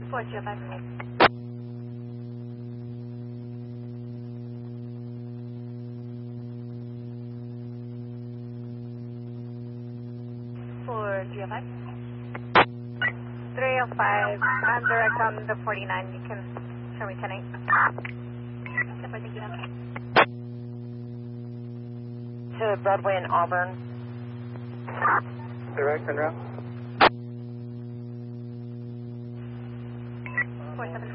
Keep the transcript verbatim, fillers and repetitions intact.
four zero five. four zero five. three oh five, I'm direct on the forty-nine, you can show me ten eight. Thank you. To Broadway and Auburn. Direct and route. four seven.